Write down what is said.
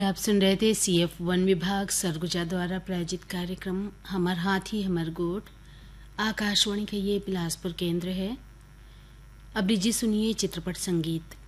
आप सुन रहे थे CF वन विभाग सरगुजा द्वारा प्रायोजित कार्यक्रम हमर हाथी हमर गोठ। आकाशवाणी का ये बिलासपुर केंद्र है। अब लीजिए सुनिए चित्रपट संगीत।